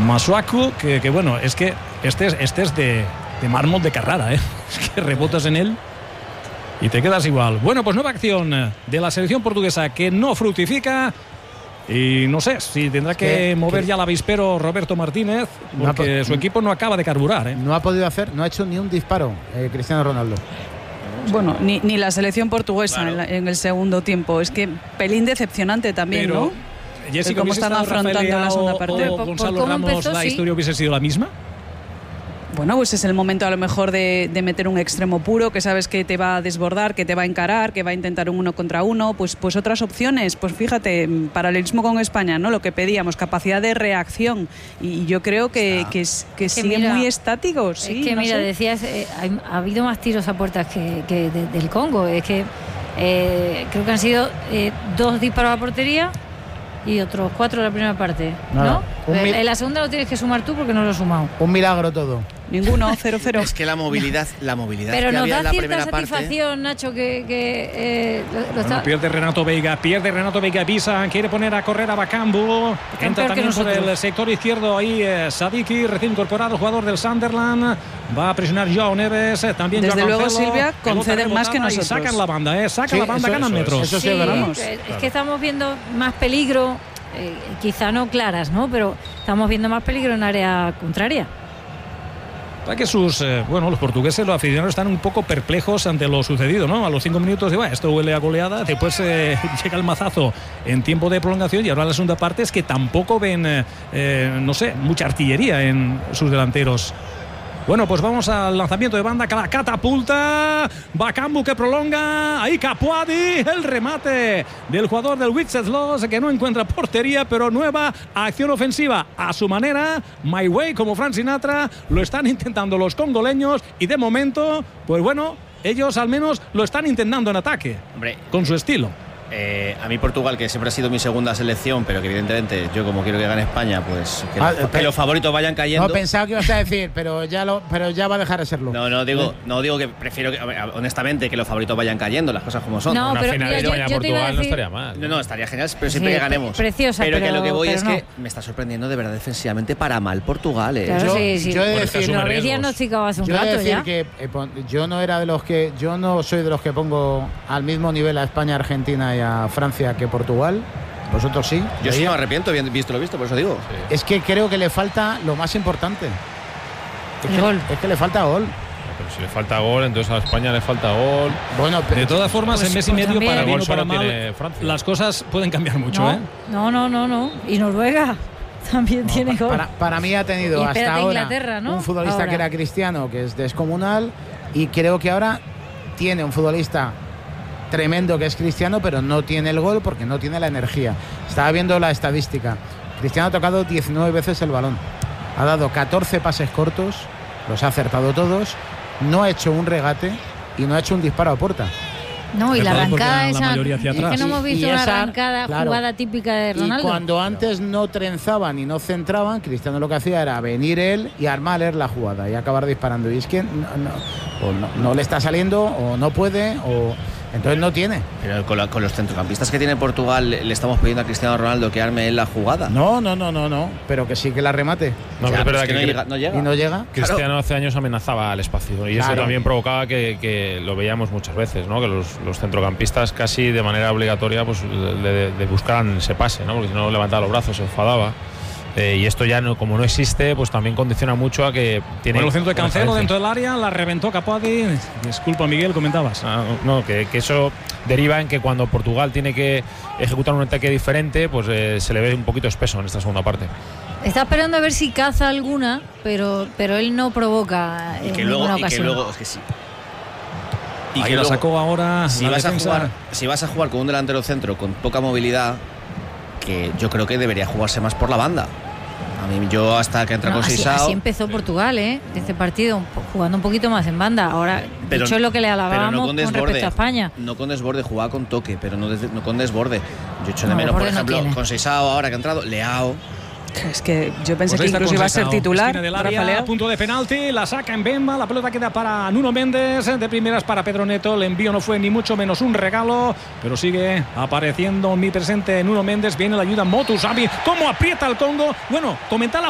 Masuaku, que bueno, es que este es de mármol de Carrara, ¿eh? Es que rebotas en él y te quedas igual. Bueno, pues nueva acción de la selección portuguesa que no fructifica. Y no sé si tendrá que mover ya el avispero Roberto Martínez, porque su equipo no acaba de carburar, ¿eh? No ha podido hacer, no ha hecho ni un disparo Cristiano Ronaldo. Bueno, ni la selección portuguesa, claro, en el segundo tiempo. Es que pelín decepcionante también, pero, ¿no? Jessica, cómo están afrontando la segunda parte. O Gonzalo Ramos, empezó, ¿la historia hubiese sido la misma? Bueno, pues es el momento a lo mejor de meter un extremo puro, que sabes que te va a desbordar, que te va a encarar, que va a intentar un 1 contra 1. Pues otras opciones, pues fíjate, paralelismo con España, ¿no? Lo que pedíamos, capacidad de reacción. Y yo creo que siguen muy estáticos. Es sí, que no mira, sé. decías, ha habido más tiros a puertas que del Congo. Es que creo que han sido 2 disparos a portería y otros 4 en la primera parte, ¿no? En la segunda lo tienes que sumar tú porque no lo he sumado. Un milagro todo. Ninguno, 0-0. Es que la movilidad pero que nos había da en la cierta primera satisfacción, parte. Nacho, que bueno, pierde Renato Veiga, Pisa, quiere poner a correr a Bakambu, entra también por el sector izquierdo ahí Sadiki, recién incorporado, jugador del Sunderland, va a presionar Joao Neves, también desde Joao luego Cancelo, Silvia conceden más que nosotros. Sacan la banda, ganan metros. Eso sí, veremos. Es que estamos viendo más peligro, quizá no claras, ¿no? Pero estamos viendo más peligro en área contraria. Para que los portugueses, los aficionados, están un poco perplejos ante lo sucedido, ¿no? A los 5 minutos de, esto huele a goleada, después llega el mazazo en tiempo de prolongación y ahora la segunda parte es que tampoco ven, mucha artillería en sus delanteros. Bueno, pues vamos al lanzamiento de banda, la catapulta, Bakambu que prolonga, ahí Capuadi, el remate del jugador del Wenceslas que no encuentra portería, pero nueva acción ofensiva a su manera, My Way como Frank Sinatra, lo están intentando los congoleños y de momento, pues bueno, ellos al menos lo están intentando en ataque, con su estilo. A mí Portugal, que siempre ha sido mi segunda selección, pero que evidentemente yo como quiero que gane España, pues que los favoritos vayan cayendo. No, pensaba que ibas a decir, pero ya va a dejar de serlo. No digo que prefiero honestamente que los favoritos vayan cayendo, las cosas como son. No, una final de España-Portugal no estaría mal. No, estaría genial, pero siempre que ganemos. Preciosa, pero que lo que voy es no. que me está sorprendiendo de verdad defensivamente para mal Portugal. Claro, yo he de decir, lo habéis diagnosticado hace un rato ya. Que yo no soy de los que pongo al mismo nivel a España, Argentina y a Francia que Portugal. Vosotros sí. Yo sí me arrepiento, bien visto lo visto, por eso digo. Sí. Es que creo que le falta lo más importante. Es que le falta gol. Pero si le falta gol, entonces a España le falta gol. Bueno, de todas formas, en mes y medio, para bien o para mal, las cosas pueden cambiar mucho, No. Y Noruega también tiene gol. Para mí ha tenido hasta ahora un futbolista que era Cristiano, que es descomunal, y creo que ahora tiene un futbolista tremendo que es Cristiano, pero no tiene el gol porque no tiene la energía. Estaba viendo la estadística. Cristiano ha tocado 19 veces el balón. Ha dado 14 pases cortos, los ha acertado todos, no ha hecho un regate y no ha hecho un disparo a puerta. No, y la arrancada esa, es que no hemos visto una arrancada, jugada típica de Ronaldo. Y cuando antes no trenzaban y no centraban, Cristiano lo que hacía era venir él y armar él la jugada y acabar disparando. Y es que no le está saliendo, o no puede, o entonces no tiene. Pero con los centrocampistas que tiene Portugal, le estamos pidiendo a Cristiano Ronaldo que arme él la jugada. No, pero que sí que la remate. No, pero es verdad que no llega. Y no llega. Cristiano hace años amenazaba al espacio y eso también provocaba que lo veíamos muchas veces, ¿no? Que los centrocampistas casi de manera obligatoria pues de buscaran ese pase, ¿no? Porque si no levantaba los brazos, se enfadaba. Y esto ya como no existe, pues también condiciona mucho a que tiene. Bueno, el centro de Cancelo dentro del área, la reventó Capuadi. Disculpa, Miguel, comentabas. Que eso deriva en que cuando Portugal tiene que ejecutar un ataque diferente, pues se le ve un poquito espeso en esta segunda parte. Está esperando a ver si caza alguna, pero él no provoca ninguna ocasión. Es que sí. Y que la sacó ahora. Si vas a jugar con un delantero centro con poca movilidad, que yo creo que debería jugarse más por la banda. A mí, yo hasta que entra con Sisao. Así empezó Portugal, este partido, jugando un poquito más en banda. Ahora, de hecho, es lo que le alabábamos con respecto a España. No con desborde, jugaba con toque, pero no con desborde. Yo echo de menos, por ejemplo, con Sisao ahora que ha entrado, Leao. Es que yo pensé que incluso iba a ser titular. Del área, punto de penalti, la saca en Bemba, la pelota queda para Nuno Méndez, de primeras para Pedro Neto, el envío no fue ni mucho menos un regalo, pero sigue apareciendo mi presente Nuno Méndez, viene la ayuda Motusabi, cómo aprieta el Congo. Bueno, comenta la